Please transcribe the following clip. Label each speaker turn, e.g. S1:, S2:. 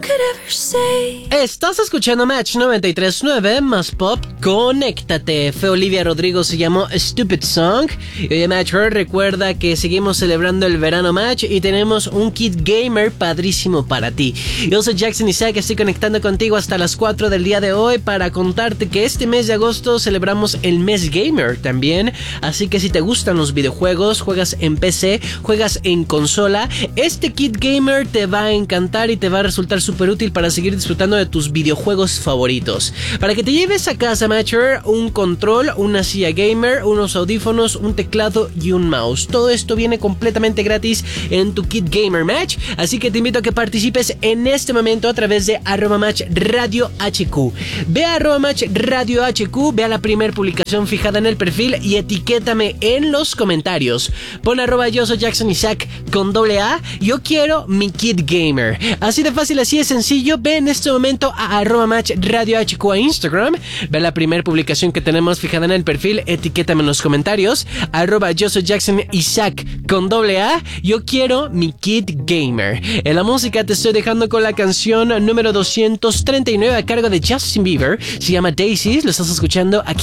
S1: Estás escuchando Match 93.9 más Pop. Conéctate. Fue Olivia Rodrigo, se llamó Stupid Song. Y oye, Matcher, recuerda que seguimos celebrando el verano Match y tenemos un kit gamer padrísimo para ti. Yo soy Jackson Isaac, estoy conectando contigo hasta las 4 del día de hoy para contarte que este mes de agosto celebramos el mes gamer también. Así que si te gustan los videojuegos, juegas en PC, juegas en consola, este kit gamer te va a encantar y te va a resultar súper útil para seguir disfrutando de tus videojuegos favoritos. Para que te lleves a casa, Matcher, un control, una silla gamer, unos audífonos, un teclado y un mouse. Todo esto viene completamente gratis en tu kit gamer Match, así que te invito a que participes en este momento a través de @matchradiohq. Ve a @matchradiohq, ve a la primera publicación fijada en el perfil y etiquétame en los comentarios. Pon @yo soy Jackson Isaac con AA. Yo quiero mi kit gamer. Así de fácil, así de sencillo. Ve en este momento a @matchradiohq a Instagram. Ve la primera publicación que tenemos fijada en el perfil. Etiquétame en los comentarios. @yo soy Jackson Isaac con AA. Yo quiero mi kit gamer. En la música te estoy dejando con la canción número 239 a cargo de Justin Bieber. Se llama Daisies. Lo estás escuchando aquí